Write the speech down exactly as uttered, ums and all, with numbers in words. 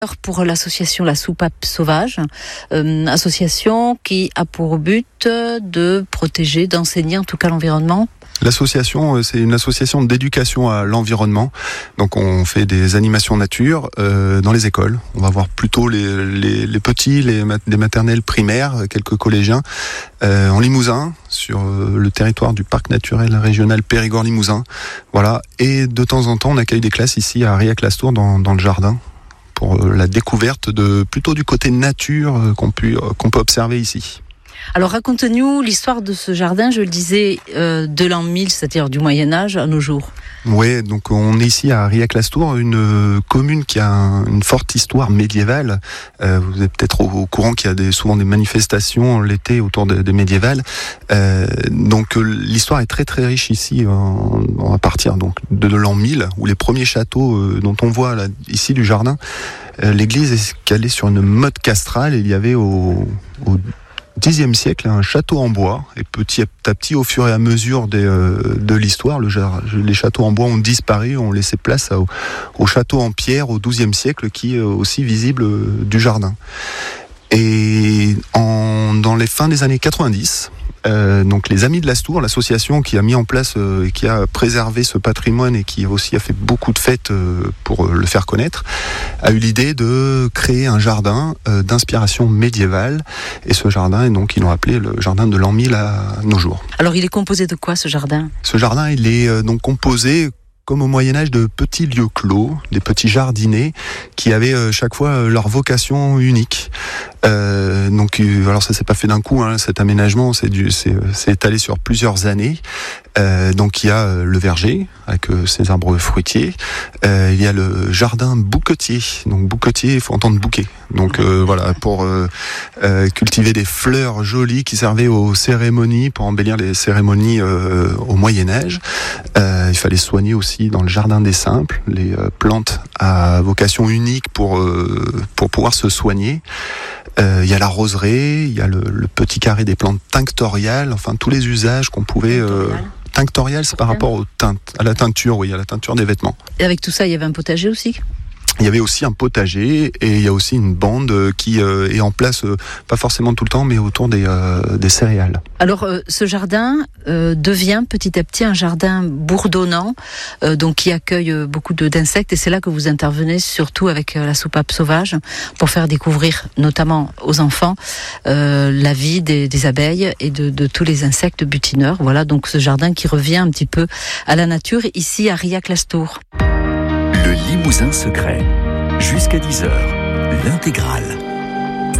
Pour l'association La Soupape Sauvage, euh, association qui a pour but de protéger, d'enseigner en tout cas l'environnement. L'association, c'est une association d'éducation à l'environnement. Donc on fait des animations nature euh, dans les écoles. On va voir plutôt les, les, les petits, les, les maternelles primaires, quelques collégiens, euh, en Limousin, sur le territoire du parc naturel régional Périgord-Limousin. Voilà. Et de temps en temps, on accueille des classes ici à Riac-Lastour, dans, dans le jardin, pour la découverte de plutôt du côté nature qu'on peut, qu'on peut observer ici. Alors raconte-nous l'histoire de ce jardin, je le disais, euh, de l'an mille, c'est-à-dire du Moyen-Âge à nos jours. Oui, donc on est ici à Riac-Lastour, une commune qui a un, une forte histoire médiévale. Euh, vous êtes peut-être au, au courant qu'il y a des, souvent des manifestations l'été autour des de médiévales. Euh, donc l'histoire est très très riche ici, en, en, à partir donc de, de l'an mille, où les premiers châteaux euh, dont on voit là, ici du jardin, euh, l'église est calée sur une motte castrale. Et il y avait au, au Xe siècle, un château en bois, et petit à petit, au fur et à mesure des, euh, de l'histoire, le, les châteaux en bois ont disparu, ont laissé place au, au château en pierre au douzième siècle, qui est aussi visible euh, du jardin. Et en, dans les fins des années quatre-vingt-dix, euh, donc les Amis de Lastour, l'association qui a mis en place euh, et qui a préservé ce patrimoine et qui aussi a fait beaucoup de fêtes euh, pour euh, le faire connaître, a eu l'idée de créer un jardin euh, d'inspiration médiévale. Et ce jardin, donc, ils l'ont appelé le jardin de l'an mille à nos jours. Alors il est composé de quoi ce jardin ? Ce jardin, il est euh, donc composé, comme au Moyen-Âge, de petits lieux clos, des petits jardinets qui avaient euh, chaque fois euh, leur vocation unique. Euh, donc, euh, alors ça s'est pas fait d'un coup, hein, cet aménagement, c'est, du, c'est, c'est étalé sur plusieurs années. Euh, donc il y a euh, le verger avec euh, ses arbres fruitiers. Euh, il y a le jardin bouquetier. Donc bouquetier, il faut entendre bouquet. Donc euh, voilà, pour euh, euh, cultiver des fleurs jolies qui servaient aux cérémonies, pour embellir les cérémonies euh, au Moyen-Âge. Euh, il fallait soigner aussi dans le jardin des simples les euh, plantes à vocation unique pour euh, pour pouvoir se soigner. Euh, il y a la roseraie, il y a le, le petit carré des plantes tinctoriales, enfin tous les usages qu'on pouvait. Euh, tinctorial, c'est par rapport aux teintes, à la teinture, oui, à la teinture des vêtements. Et avec tout ça, il y avait un potager aussi ? Il y avait aussi un potager et il y a aussi une bande qui euh, est en place, euh, pas forcément tout le temps, mais autour des, euh, des céréales. Alors, euh, ce jardin euh, devient petit à petit un jardin bourdonnant, euh, donc qui accueille euh, beaucoup de, d'insectes. Et c'est là que vous intervenez, surtout avec euh, la soupape sauvage, pour faire découvrir, notamment aux enfants, euh, la vie des, des abeilles et de, de tous les insectes butineurs. Voilà, donc ce jardin qui revient un petit peu à la nature, ici à Riac-Lastour. Le Limousin secret, jusqu'à dix heures, l'intégrale.